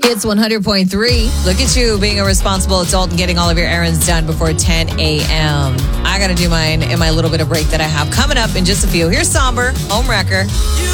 Hits 100.3. Look at you being a responsible adult and getting all of your errands done before 10 a.m. I got to do mine in my little bit of break that I have coming up in just a few. Here's Somber, Home Wrecker.